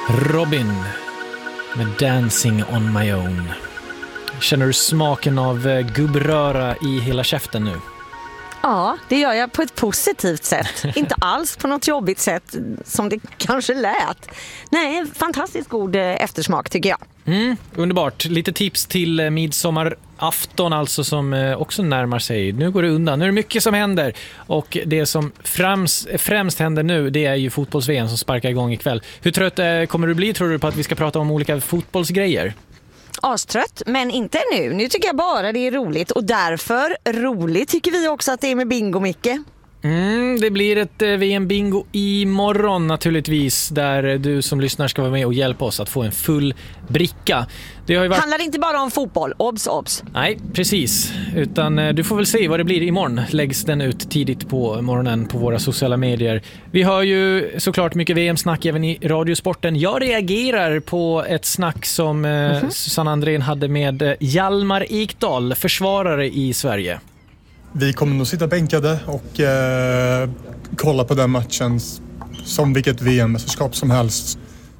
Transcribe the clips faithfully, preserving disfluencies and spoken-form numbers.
Robin med Dancing on my own. Känner du smaken av gubbröra i hela käften nu? Ja, det gör jag på ett positivt sätt. Inte alls på något jobbigt sätt som det kanske lät. Nej, fantastiskt god eftersmak tycker jag. Mm, underbart. Lite tips till midsommarafton alltså som också närmar sig. Nu går det undan. Nu är det mycket som händer. Och det som främst, främst händer nu, det är ju fotbolls-V M som sparkar igång ikväll. Hur trött kommer du bli, tror du, på att vi ska prata om olika fotbollsgrejer? Astrött, men inte nu. Nu tycker jag bara det är roligt. Och därför roligt tycker vi också att det är med bingo, Micke. Mm, det blir ett V M-bingo imorgon naturligtvis, där du som lyssnar ska vara med och hjälpa oss att få en full bricka. Det har ju varit... handlar inte bara om fotboll, obs, obs. Nej, precis. Utan du får väl se vad det blir imorgon. Läggs den ut tidigt på morgonen på våra sociala medier. Vi har ju såklart mycket V M-snack även i radiosporten. Jag reagerar på ett snack som mm-hmm. Susanne Andrén hade med Hjalmar Ekdal, försvarare i Sverige. Vi kommer nog sitta bänkade och eh, kolla på den matchen som vilket V M-mästerskap som helst.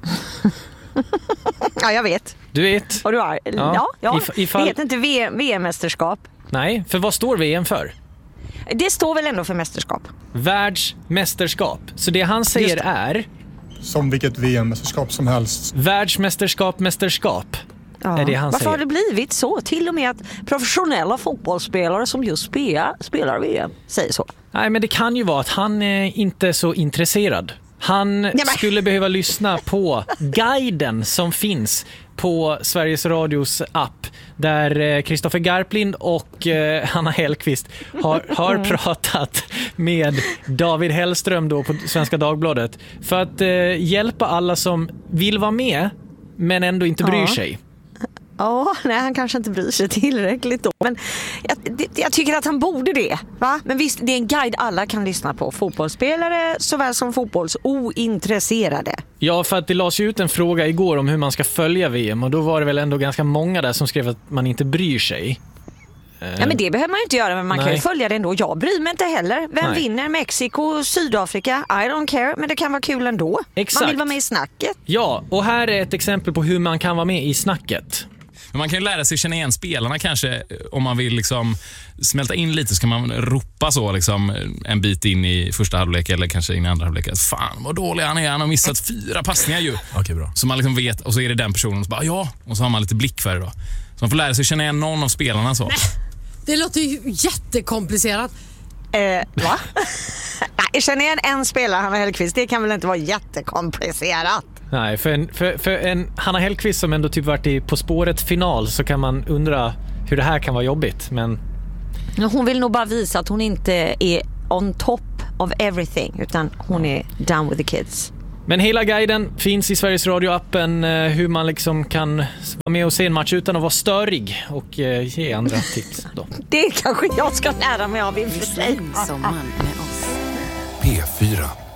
Ja, jag vet. Du vet. Och du har. Ja, ja, ja. If, ifall... Det heter inte V M-mästerskap. Nej, för vad står V M för? Det står väl ändå för mästerskap. Världsmästerskap. Så det han säger det. är... som vilket V M-mästerskap som helst. Världsmästerskap, mästerskap. Ja. Är det han Varför säger. har det blivit så? Till och med att professionella fotbollsspelare som just spelar, spelar V M säger så. Nej, men det kan ju vara att han är inte så intresserad. Han Nej, men... skulle behöva lyssna på guiden som finns på Sveriges Radios app, där Kristoffer Garplind och eh, Hanna Hellqvist har, har mm. pratat med David Hellström då på Svenska Dagbladet för att eh, hjälpa alla som vill vara med men ändå inte bryr ja. sig. Ja, nej, han kanske inte bryr sig tillräckligt då. Men jag, det, jag tycker att han borde det. Va? Men visst, det är en guide alla kan lyssna på. Fotbollsspelare såväl som fotbollsointresserade. Ja, för att det lades ju ut en fråga igår om hur man ska följa V M. Och då var det väl ändå ganska många där som skrev att man inte bryr sig. Ja, men det behöver man ju inte göra, men man Nej. kan ju följa det ändå. Jag bryr mig inte heller. Vem Nej. vinner? Mexiko, Sydafrika? I don't care, men det kan vara kul ändå. Exakt. Man vill vara med i snacket. Ja, och här är ett exempel på hur man kan vara med i snacket. Men man kan ju lära sig känna igen spelarna kanske. Om man vill liksom smälta in lite så kan man ropa så liksom en bit in i första halvlek eller kanske in i andra halvlek. Fan vad dålig han är, han har missat fyra passningar ju. Okej, bra. Så man liksom vet, och så är det den personen som bara ja, och så har man lite blick för det då. Så man får lära sig känna igen någon av spelarna så. Det låter ju jättekomplicerat. Eh, va? Nej, känner igen en spelare, Hanna Hellqvist, det kan väl inte vara jättekomplicerat. Nej, för en, för, för en Hanna Hellqvist som ändå typ varit i På spåret final så kan man undra hur det här kan vara jobbigt, men... Hon vill nog bara visa att hon inte är on top of everything, utan hon är down with the kids. Men hela guiden finns i Sveriges Radio-appen, hur man liksom kan vara med och se en match utan att vara störig och ge andra tips då. Det kanske jag ska lära mig av i och för sig. Sommaren med oss. P fyra.